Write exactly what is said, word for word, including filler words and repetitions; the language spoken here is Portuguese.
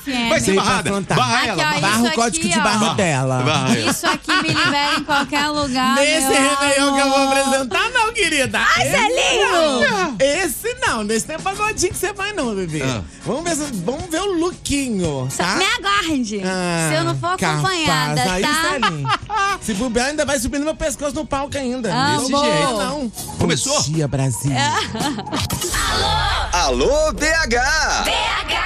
F M. Vai ser Sei barrada. pra cantar. Barra Aqui, ela. ó, barra. Barra o isso código aqui, de barra ó. dela. Barra ela. Isso aqui me libera em qualquer lugar. Nesse meu Réveillon que eu vou amor. apresentar, não, querida. Ai, Esse Zelinho! não. Esse não, nesse não é pagodinho que você vai não, bebê. Ah. Vamos, ver, se- vamos ver o lookinho, tá? Me aguarde. Ah, Se eu não for acompanhada, capaz. Aí, tá? Celinho, se bobear, ainda vai subir no meu pescoço no palco ainda. Amo. Desse jeito, não. Começou? Bom dia, Brasil. Alô, B H! B H!